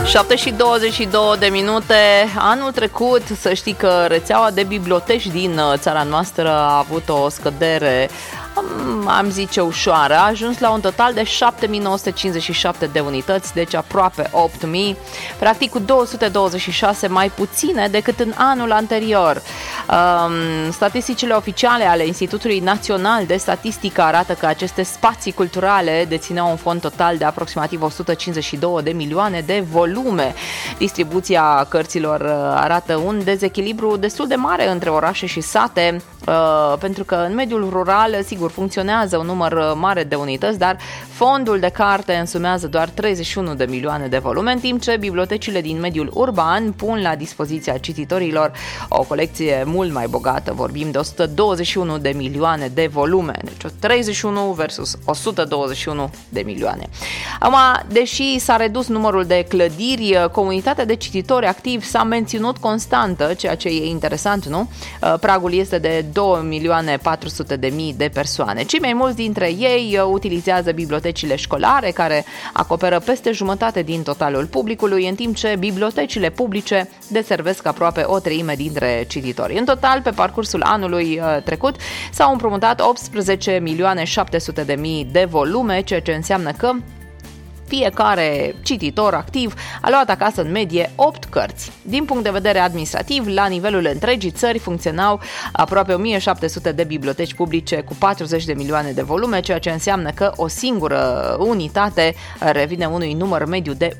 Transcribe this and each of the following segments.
7:22. Anul trecut, să știi că rețeaua de biblioteci din țara noastră a avut o scădere, am zice ușoară, a ajuns la un total de 7.957 de unități, deci aproape 8.000, practic cu 226 mai puține decât în anul anterior. Statisticile oficiale ale Institutului Național de Statistică arată că aceste spații culturale dețineau un fond total de aproximativ 152 de milioane de volume. Distribuția cărților arată un dezechilibru destul de mare între orașe și sate, pentru că în mediul rural, sigur, funcționează un număr mare de unități, dar fondul de carte însumează doar 31 de milioane de volume, în timp ce bibliotecile din mediul urban pun la dispoziția cititorilor o colecție mult mai bogată. Vorbim de 121 de milioane de volume, deci 31 versus 121 de milioane. Acum, deși s-a redus numărul de clădiri, comunitatea de cititori activi s-a menținut constantă, ceea ce e interesant, nu? Pragul este de 2.400.000 de persoane. Cei mai mulți dintre ei utilizează bibliotecile școlare, care acoperă peste jumătate din totalul publicului, în timp ce bibliotecile publice deservesc aproape o treime dintre cititori. În total, pe parcursul anului trecut, s-au împrumutat 18.700.000 de volume, ceea ce înseamnă că fiecare cititor activ a luat acasă în medie 8 cărți. Din punct de vedere administrativ, la nivelul întregii țări funcționau aproape 1700 de biblioteci publice cu 40 de milioane de volume, ceea ce înseamnă că o singură unitate revine unui număr mediu de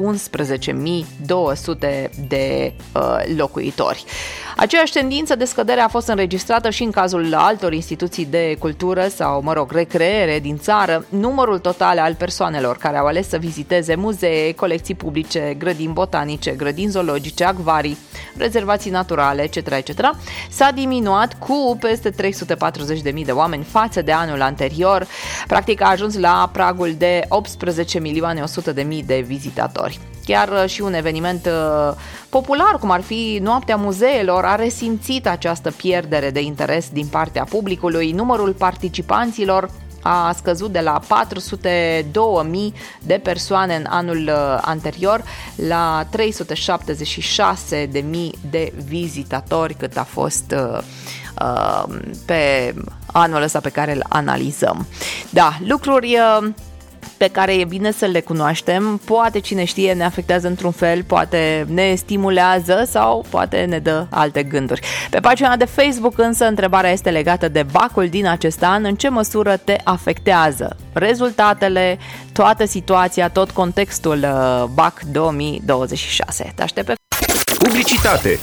11.200 de locuitori. Aceeași tendință de scădere a fost înregistrată și în cazul altor instituții de cultură sau, recreere din țară. Numărul total al persoanelor care au ales să viziteze muzee, colecții publice, grădini botanice, grădini zoologice, acvarii, rezervații naturale, etc., s-a diminuat cu peste 340.000 de oameni față de anul anterior. Practic a ajuns la pragul de 18.100.000 de vizitatori. Chiar și un eveniment popular, cum ar fi Noaptea Muzeelor, a resimțit această pierdere de interes din partea publicului. Numărul participanților a scăzut de la 402.000 de persoane în anul anterior la 376.000 de vizitatori cât a fost pe anul ăsta pe care îl analizăm. Da, lucruri pe care e bine să le cunoaștem, poate cine știe ne afectează într-un fel, poate ne stimulează sau poate ne dă alte gânduri. Pe pagina de Facebook însă întrebarea este legată de BAC-ul din acest an, în ce măsură te afectează rezultatele, toată situația, tot contextul BAC 2026. Te aștept pe publicitate.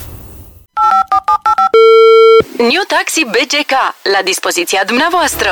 New Taxi BGK, la dispoziția dumneavoastră.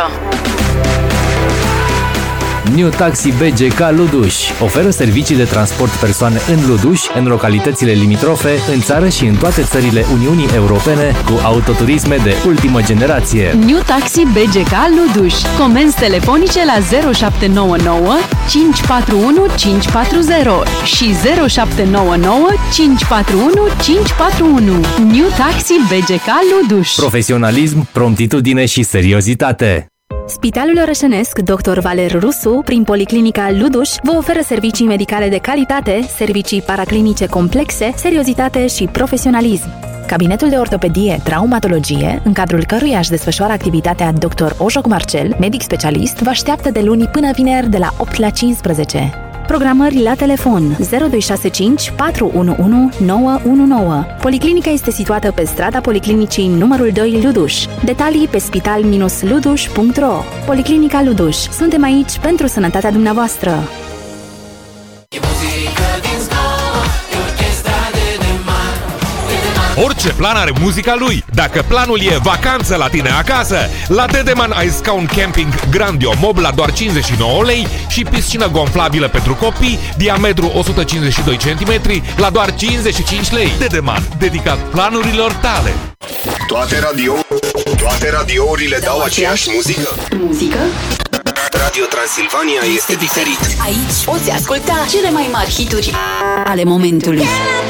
New Taxi BGK Luduș oferă servicii de transport persoane în Luduș, în localitățile limitrofe, în țară și în toate țările Uniunii Europene, cu autoturisme de ultimă generație. New Taxi BGK Luduș. Comenzi telefonice la 0799 541 540 și 0799 541 541. New Taxi BGK Luduș. Profesionalism, promptitudine și seriozitate. Spitalul Orășenesc Dr. Valer Rusu, prin Policlinica Luduș, vă oferă servicii medicale de calitate, servicii paraclinice complexe, seriozitate și profesionalism. Cabinetul de ortopedie, traumatologie, în cadrul căruia își desfășoară activitatea Dr. Ojoc Marcel, medic specialist, vă așteaptă de luni până vineri de la 8 la 15. Programări la telefon 0265 411 919. Policlinica este situată pe strada Policlinicii numărul 2 Luduș. Detalii pe spital-luduș.ro. Policlinica Luduș. Suntem aici pentru sănătatea dumneavoastră. Orice plan are muzica lui. Dacă planul e vacanță la tine acasă, la Dedeman ai scaun camping Grandio Mob la doar 59 lei și piscină gonflabilă pentru copii, diametru 152 cm la doar 55 lei. Dedeman, dedicat planurilor tale. Toate radiourile dau aceeași muzică? Radio Transilvania este diferit. Aici poți asculta cele mai mari hituri ale momentului.